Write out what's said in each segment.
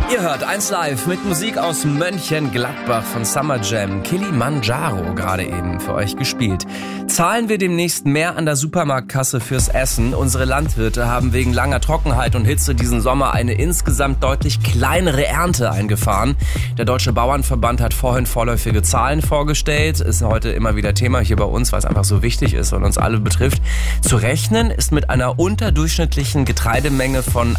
Ihr hört 1 Live mit Musik aus Mönchengladbach von Summer Jam. Kilimanjaro gerade eben für euch gespielt. Zahlen wir demnächst mehr an der Supermarktkasse fürs Essen? Unsere Landwirte haben wegen langer Trockenheit und Hitze diesen Sommer eine insgesamt deutlich kleinere Ernte eingefahren. Der Deutsche Bauernverband hat vorhin vorläufige Zahlen vorgestellt. Ist heute immer wieder Thema hier bei uns, weil es einfach so wichtig ist und uns alle betrifft. Zu rechnen ist mit einer unterdurchschnittlichen Getreidemenge von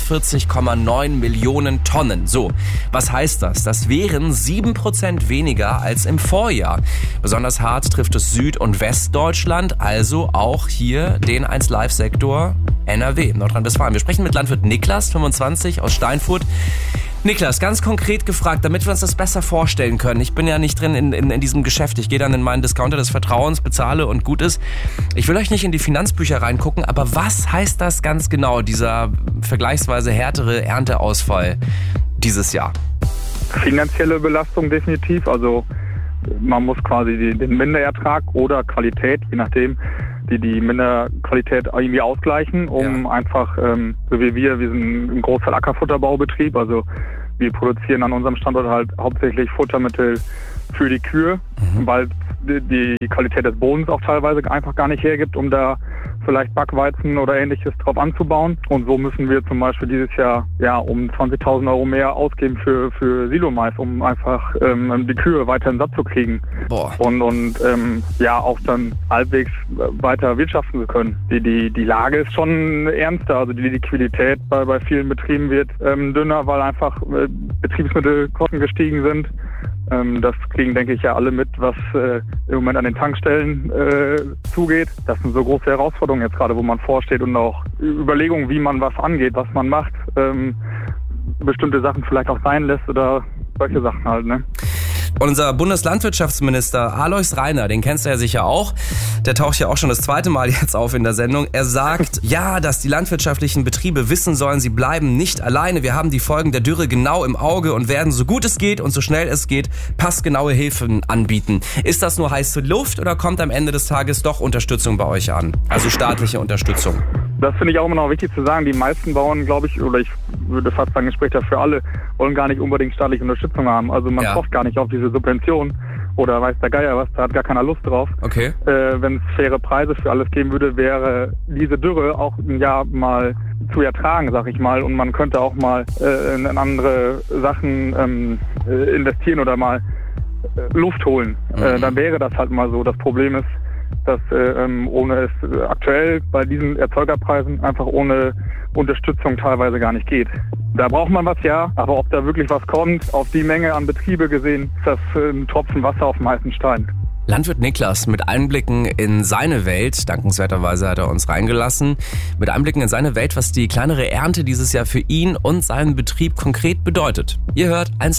41,9 Millionen Tonnen. So, was heißt das? Das wären 7% weniger als im Vorjahr. Besonders hart trifft es Süd- und Westdeutschland, also auch hier den 1-Live-Sektor NRW, Nordrhein-Westfalen. Wir sprechen mit Landwirt Niklas, 25, aus Steinfurt. Niklas, ganz konkret gefragt, damit wir uns das besser vorstellen können. Ich bin ja nicht drin in diesem Geschäft. Ich gehe dann in meinen Discounter des Vertrauens, bezahle und gut ist. Ich will euch nicht in die Finanzbücher reingucken, aber was heißt das ganz genau, dieser vergleichsweise härtere Ernteausfall dieses Jahr? Finanzielle Belastung definitiv. Also man muss quasi den Minderertrag oder Qualität, je nachdem, die Minderqualität irgendwie ausgleichen, um einfach, so wie wir sind ein Großteil Ackerfutterbaubetrieb, also wir produzieren an unserem Standort halt hauptsächlich Futtermittel für die Kühe, weil die Qualität des Bodens auch teilweise einfach gar nicht hergibt, um da vielleicht Backweizen oder Ähnliches drauf anzubauen. Und so müssen wir zum Beispiel dieses Jahr um 20.000 Euro mehr ausgeben für Silomais, um einfach die Kühe weiterhin satt zu kriegen. Boah. Und auch dann halbwegs weiter wirtschaften zu können. Die Lage ist schon ernster. Also die Liquidität bei vielen Betrieben wird dünner, weil einfach Betriebsmittelkosten gestiegen sind. Das kriegen, denke ich, ja alle mit, was im Moment an den Tankstellen zugeht. Das sind so große Herausforderungen jetzt gerade, wo man vorsteht und auch Überlegungen, wie man was angeht, was man macht, bestimmte Sachen vielleicht auch sein lässt oder solche Sachen halt, ne? Unser Bundeslandwirtschaftsminister Alois Rainer, den kennst du ja sicher auch, der taucht ja auch schon das zweite Mal jetzt auf in der Sendung. Er sagt, dass die landwirtschaftlichen Betriebe wissen sollen, sie bleiben nicht alleine. Wir haben die Folgen der Dürre genau im Auge und werden so gut es geht und so schnell es geht passgenaue Hilfen anbieten. Ist das nur heiße Luft oder kommt am Ende des Tages doch Unterstützung bei euch an? Also staatliche Unterstützung. Das finde ich auch immer noch wichtig zu sagen. Die meisten Bauern, glaube ich, oder ich würde fast sagen, ich spreche dafür alle, wollen gar nicht unbedingt staatliche Unterstützung haben. Also man hofft gar nicht auf diese Subvention oder weiß der Geier was, da hat gar keiner Lust drauf. Okay. Wenn es faire Preise für alles geben würde, wäre diese Dürre auch ein Jahr mal zu ertragen, sag ich mal. Und man könnte auch mal in andere Sachen investieren oder mal Luft holen. Dann wäre das halt mal so. Das Problem ist, dass ohne es aktuell bei diesen Erzeugerpreisen einfach ohne Unterstützung teilweise gar nicht geht. Da braucht man was, aber ob da wirklich was kommt, auf die Menge an Betriebe gesehen, ist das ein Tropfen Wasser auf dem heißen Stein. Landwirt Niklas mit Einblicken in seine Welt, dankenswerterweise hat er uns reingelassen, mit Einblicken in seine Welt, was die kleinere Ernte dieses Jahr für ihn und seinen Betrieb konkret bedeutet. Ihr hört 1